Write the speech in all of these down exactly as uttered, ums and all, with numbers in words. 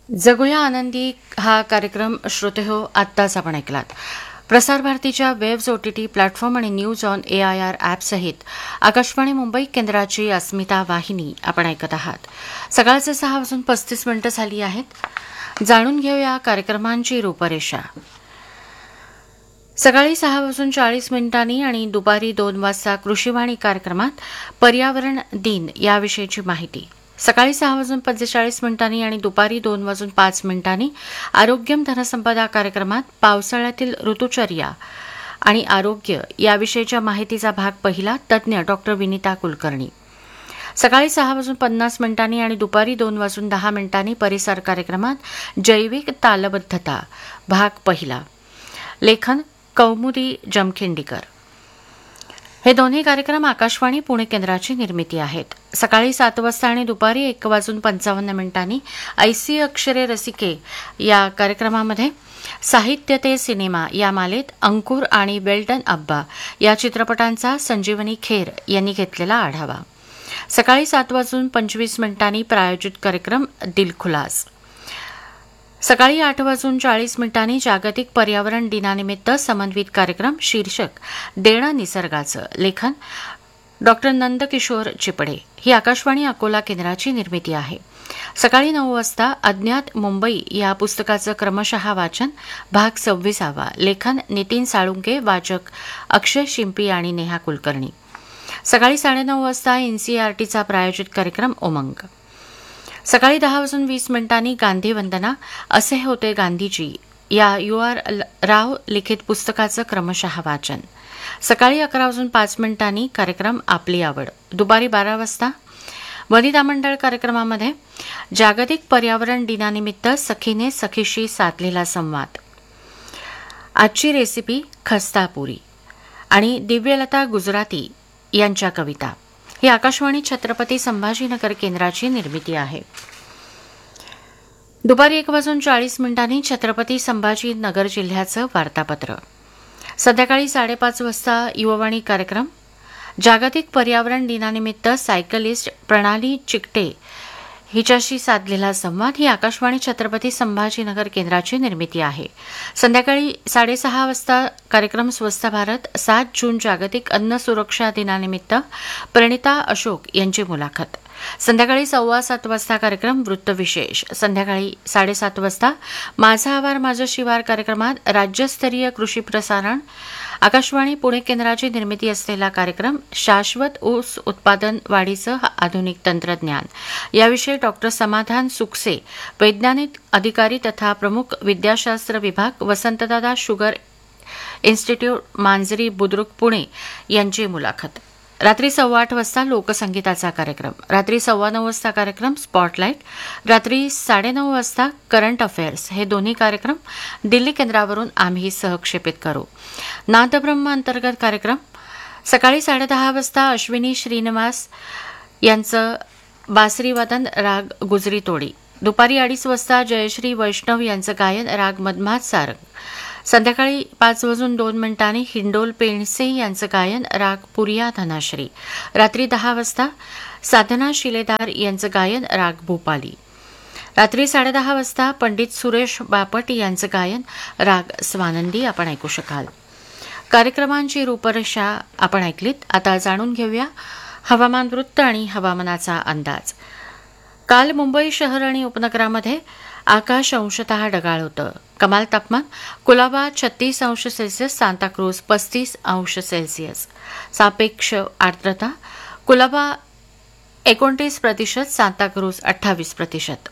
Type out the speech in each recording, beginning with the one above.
जगूया आनंदी हा कार्यक्रम श्रोतेहो आत्ताच आपण ऐकलात. प्रसार भारतीच्या वेब्स ओटीटी प्लॅटफॉर्म आणि news on A I R ॲपसहित Akashvani Mumbai केंद्राची अस्मिता वाहिनी आपण ऐकत आहात. सकाळचे सहा वाजून पस्तीस मिनिटं झाली आहेत. जाणून घेऊया कार्यक्रमांची रूपरेषा. सकाळी सहा वाजून चाळीस मिनिटांनी आणि दुपारी दोन वाजता कृषीवाणी कार्यक्रमात पर्यावरण दिन याविषयीची माहिती. सकाळी सहा वाजून पंचेचाळीस मिनिटांनी आणि दुपारी दोन वाजून पाच मिनिटांनी आरोग्यम धनसंपदा कार्यक्रमात पावसाळ्यातील ऋतुचर्या आणि आरोग्य याविषयीच्या माहितीचा भाग पहिला तज्ज्ञ डॉक्टर विनीता कुलकर्णी. सकाळी सहा वाजून पन्नास मिनिटांनी आणि दुपारी दोन वाजून दहा मिनिटांनी परिसर कार्यक्रमात जैविक तालबद्धता भाग पहिला. लेखन कौमुदी जमखिंडीकर. हे दोन्ही कार्यक्रम आकाशवाणी पुणे केंद्राची निर्मिती आहेत. सकाळी सात वाजता आणि दुपारी एक वाजून पंचावन्न मिनिटांनी ऐसी अक्षरे रसिके या कार्यक्रमामध्ये साहित्य ते सिनेमा या मालेत अंकुर आणि वेल्डन अब्बा या चित्रपटांचा संजीवनी खेर यांनी घेतलेला आढावा. सकाळी सात वाजून पंचवीस मिनिटांनी प्रायोजित कार्यक्रम दिलखुलास. सकाळी आठ वाजून चाळीस मिनिटांनी जागतिक पर्यावरण दिनानिमित्त समन्वित कार्यक्रम शीर्षक देणं निसर्गाचं. लेखन डॉक्टर नंदकिशोर चिपडे. ही आकाशवाणी अकोला केंद्राची निर्मिती आहे. सकाळी नऊ वाजता अज्ञात मुंबई या पुस्तकाचं क्रमशः वाचन भाग सव्वीसावा. लेखन नितीन साळुंके. वाचक अक्षय शिंपी आणि नेहा कुलकर्णी. सकाळी साडेनऊ वाजता एनसीईआरटीचा प्रायोजित कार्यक्रम उमंग. सकाळी दहा वाजून वीस मिनिटांनी गांधी वंदना असे होते गांधीजी या यू आर राव लिखित पुस्तकाचं क्रमशः वाचन. सकाळी अकरा वाजून पाच मिनिटांनी कार्यक्रम आपली आवड. दुपारी बारा वाजता वनिता मंडळ कार्यक्रमामध्ये जागतिक पर्यावरण दिनानिमित्त सखीने सखीशी साधलेला संवाद. आजची रेसिपी खस्तापुरी आणि दिव्यलता गुजराती यांच्या कविता. ही आकाशवाणी छत्रपती संभाजीनगर केंद्राची निर्मिती आहे. दुपारी एक वाजून चाळीस मिनिटांनी छत्रपती संभाजीनगर जिल्ह्याचं वार्तापत्र. संध्याकाळी साडेपाच वाजता युववाणी कार्यक्रम. जागतिक पर्यावरण दिनानिमित्त सायकलिस्ट प्रणाली चिकटे हिच्याशी साधलेला संवाद. ही आकाशवाणी छत्रपती संभाजीनगर केंद्राची निर्मिती आहे. संध्याकाळी साडेसहा वाजता कार्यक्रम स्वस्थ भारत. सात जून जागतिक अन्न सुरक्षा दिनानिमित्त प्रणिता अशोक यांची मुलाखत. संध्याकाळी सव्वा सात वाजता कार्यक्रम वृत्तविशेष. संध्याकाळी साडेसात वाजता माझा आवार माझं शिवार कार्यक्रमात राज्यस्तरीय कृषी प्रसारण आकाशवाणी पुणे केंद्राची निर्मिती असलेला कार्यक्रम शाश्वत ऊस उत्पादन वाढीचं आधुनिक तंत्रज्ञान याविषयी डॉक्टर समाधान सुकसे वैज्ञानिक अधिकारी तथा प्रमुख विद्याशास्त्र विभाग वसंतदादा शुगर इन्स्टिट्यूट मांजरी बुद्रुक पुणे यांची मुलाखत. रात्री सव्वा आठ वाजता लोकसंगीताचा कार्यक्रम. रात्री सव्वा नऊ वाजता कार्यक्रम स्पॉटलाईट. रात्री साडेनऊ वाजता करंट अफेअर्स. हे दोन्ही कार्यक्रम दिल्ली केंद्रावरून आम्ही सहक्षेपित करू. नादब्रह्म अंतर्गत कार्यक्रम. सकाळी साडेदहा वाजता अश्विनी श्रीनिवास यांचं बासरीवादन राग गुजरी तोडी. दुपारी अडीच वाजता जयश्री वैष्णव यांचं गायन राग मधमात सारंग. संध्याकाळी पाच वाजून दोन मिनिटांनी हिंडोल पेणसे यांचं गायन राग पुरिया धनाश्री. रात्री दहा वाजता साधना शिलेदार यांचं गायन राग भूपाली. रात्री साडेदहा वाजता पंडित सुरेश बापट यांचं गायन राग स्वानंदी आपण ऐकू शकाल. कार्यक्रमांची रूपरेषा आपण ऐकलीत. आता जाणून घेऊया हवामान वृत्त आणि हवामानाचा अंदाज. काल मुंबई शहर आणि उपनगरामध्ये आकाश अंशतः ढगाळ होतं. कमाल तापमान कुलाबा छत्तीस अंश सेल्सिअस, सांताक्रूज पस्तीस अंश सेल्सिअस. सापेक्ष आर्द्रता कुलाबा एकोणतीस प्रतिशत, सांताक्रूज अठ्ठावीस प्रतिशत.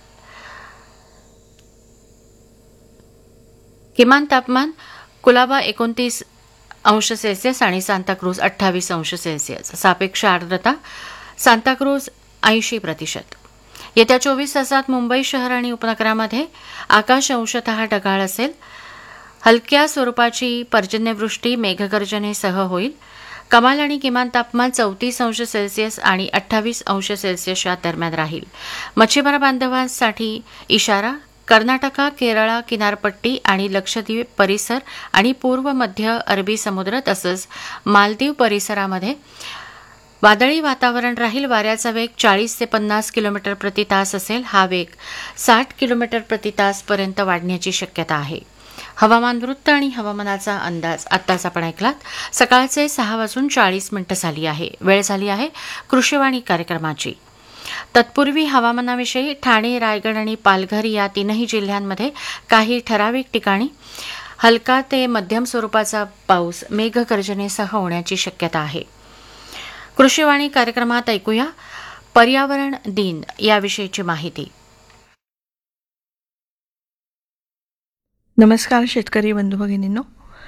किमान तापमान कुलाबा एकोणतीस अंश सेल्सिअस आणि सांताक्रूज अठ्ठावीस अंश सेल्सिअस. सापेक्ष आर्द्रता सांताक्रूज ऐंशी प्रतिशत. येत्या चोवीस तासात मुंबई शहर आणि उपनगरामध्ये आकाश अंशतः ढगाळ असेल. हलक्या स्वरूपाची पर्जन्यवृष्टी मेघगर्जनेसह होईल. कमाल आणि किमान तापमान चौतीस अंश सेल्सिअस आणि अठ्ठावीस अंश सेल्सिअसच्या दरम्यान राहील. मच्छीमार बांधवांसाठी इशारा. कर्नाटका, केरळ किनारपट्टी आणि लक्षद्वीप परिसर आणि पूर्व मध्य अरबी समुद्र तसंच मालदीव परिसरामध्ये वादळी वातावरण राहील. वाऱ्याचा वेग चाळीस ते पन्नास किलोमीटर प्रति तास असेल. हा वेग साठ किलोमीटर प्रति तास पर्यंत वाढण्याची शक्यता आहे. हवामान वृत्त आणि हवामानाचा अंदाज आत्ताच आपण ऐकलात. सकाळचे सहा वाजून चाळीस मिनिटं झाली आहे. वेळ झाली आहे कृषीवाणी कार्यक्रमाची. तत्पूर्वी हवामानाविषयी ठाणे, रायगड आणि पालघर या तीनही जिल्ह्यांमध्ये काही ठराविक ठिकाणी हलका ते मध्यम स्वरूपाचा पाऊस मेघगर्जनेसह होण्याची शक्यता आहे. कृषीवाणी कार्यक्रमात ऐकूया पर्यावरण दिन याविषयीची माहिती. नमस्कार शेतकरी बंधू भगिनींनो.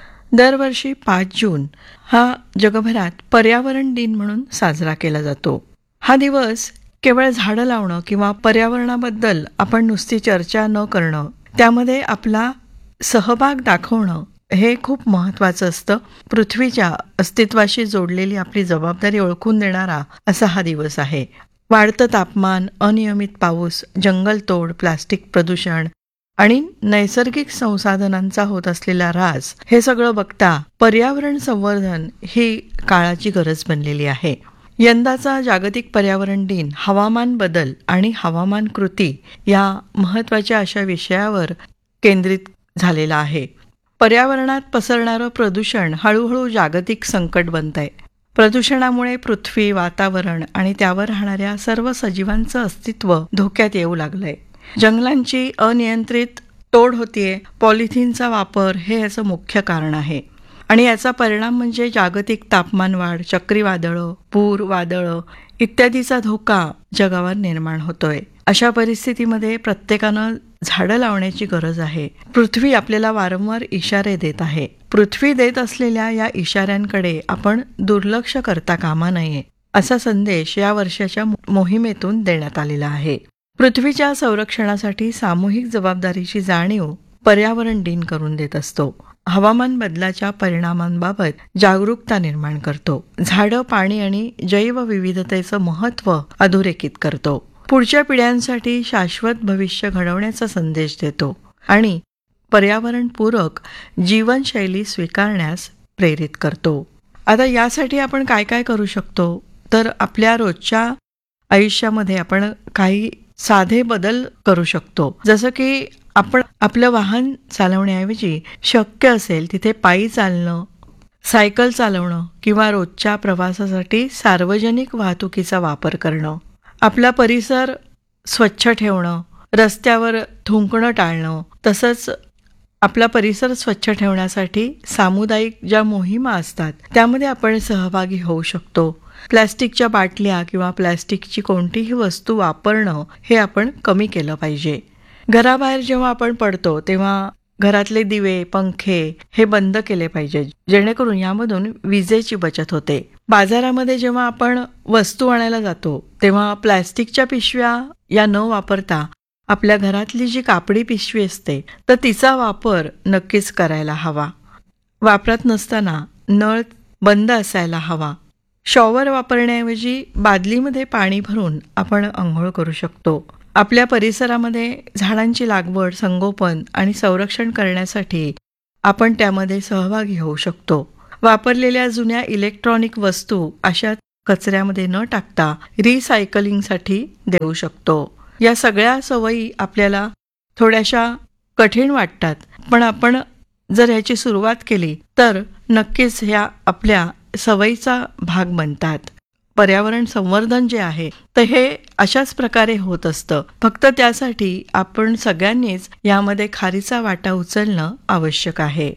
दरवर्षी पाच जून हा जगभरात पर्यावरण दिन म्हणून साजरा केला जातो. हा दिवस केवळ झाडं लावणं किंवा पर्यावरणाबद्दल आपण नुसती चर्चा न करणं, त्यामध्ये आपला सहभाग दाखवणं हे खूप महत्त्वाचं असतं. पृथ्वीच्या अस्तित्वाशी जोडलेली आपली जबाबदारी ओळखून देणारा असा हा दिवस आहे. वाढतं तापमान, अनियमित पाऊस, जंगलतोड, प्लास्टिक प्रदूषण आणि नैसर्गिक संसाधनांचा होत असलेला ऱ्हास हे सगळं बघता पर्यावरण संवर्धन ही काळाची गरज बनलेली आहे. यंदाचा जागतिक पर्यावरण दिन हवामान बदल आणि हवामान कृती या महत्त्वाच्या अशा विषयावर केंद्रित झालेला आहे. पर्यावरणात पसरणारं प्रदूषण हळूहळू जागतिक संकट बनत आहे. प्रदूषणामुळे पृथ्वी, वातावरण आणि त्यावर राहणाऱ्या सर्व सजीवांचं अस्तित्व धोक्यात येऊ लागलंय. जंगलांची अनियंत्रित तोड होतीये. पॉलिथिनचा वापर हे याचं मुख्य कारण आहे आणि याचा परिणाम म्हणजे जागतिक तापमान वाढ, चक्रीवादळं, पूर, वादळं इत्यादीचा धोका जगावर निर्माण होतोय. अशा परिस्थितीमध्ये प्रत्येकानं झाडं लावण्याची गरज आहे. पृथ्वी आपल्याला वारंवार इशारे देत आहे. पृथ्वी देत असलेल्या या इशाऱ्यांकडे आपण दुर्लक्ष करता कामा नये असा संदेश या वर्षाच्या मोहिमेतून देण्यात आलेला आहे. पृथ्वीच्या संरक्षणासाठी सामूहिक जबाबदारीची जाणीव पर्यावरण दिन करून देत असतो. हवामान बदलाच्या परिणामांबाबत जागरूकता निर्माण करतो. झाडं, पाणी आणि जैवविविधतेचं महत्त्व अधोरेखित करतो. पुढच्या पिढ्यांसाठी शाश्वत भविष्य घडवण्याचा संदेश देतो आणि पर्यावरणपूरक जीवनशैली स्वीकारण्यास प्रेरित करतो. आता यासाठी आपण काय काय करू शकतो, तर आपल्या रोजच्या आयुष्यामध्ये आपण काही साधे बदल करू शकतो. जसं की आपण आपलं वाहन चालवण्याऐवजी शक्य असेल तिथे पायी चालणं, सायकल चालवणं किंवा रोजच्या प्रवासासाठी सार्वजनिक वाहतुकीचा वापर करणं, आपला परिसर स्वच्छ ठेवणं, रस्त्यावर थुंकणं टाळणं, तसंच आपला परिसर स्वच्छ ठेवण्यासाठी सामुदायिक ज्या मोहिमा असतात त्यामध्ये आपण सहभागी होऊ शकतो. प्लॅस्टिकच्या बाटल्या किंवा प्लॅस्टिकची कोणतीही वस्तू वापरणं हे आपण कमी केलं पाहिजे. घराबाहेर जेव्हा आपण पडतो तेव्हा घरातले दिवे, पंखे हे बंद केले पाहिजे, जेणेकरून यामधून विजेची बचत होते. बाजारामध्ये जेव्हा आपण वस्तू आणायला जातो तेव्हा प्लॅस्टिकच्या पिशव्या या न वापरता आपल्या घरातली जी कापडी पिशवी असते तर तिचा वापर नक्कीच करायला हवा. वापरात नसताना नळ बंद असायला हवा. शॉवर वापरण्याऐवजी बादलीमध्ये पाणी भरून आपण आंघोळ करू शकतो. आपल्या परिसरामध्ये झाडांची लागवड, संगोपन आणि संरक्षण करण्यासाठी आपण त्यामध्ये सहभागी होऊ शकतो. वापरलेल्या जुन्या इलेक्ट्रॉनिक वस्तू अशा कचऱ्यामध्ये न टाकता रिसायकलिंगसाठी देऊ शकतो. या सगळ्या सवयी आपल्याला थोड्याशा कठीण वाटतात, पण आपण जर ह्याची सुरुवात केली तर नक्कीच ह्या आपल्या सवयीचा भाग बनतात. पर्यावरण संवर्धन जे आहे तर हे अशाच प्रकारे होत असतं. फक्त त्यासाठी आपण सगळ्यांनीच यामध्ये खारीचा वाटा उचलणं आवश्यक आहे.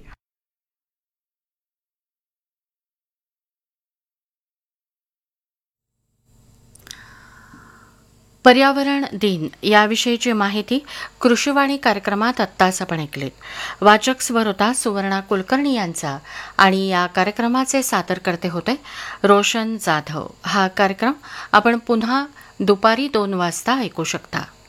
पर्यावरण दिन याविषयीची माहिती कृषीवाणी कार्यक्रमात आत्ताच आपण ऐकलीत. वाचक स्वर होता सुवर्णा कुलकर्णी यांचा आणि या कार्यक्रमाचे सादरकर्ते होते रोशन जाधव. हा कार्यक्रम आपण पुन्हा दुपारी दोन वाजता ऐकू शकता.